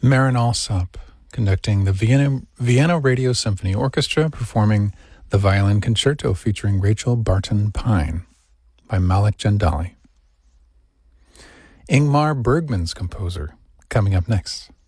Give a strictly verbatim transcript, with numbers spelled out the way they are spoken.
Marin Alsop conducting the Vienna, Vienna Radio Symphony Orchestra performing the Violin Concerto featuring Rachel Barton Pine by Malik Jandali. Ingmar Bergman's composer coming up next.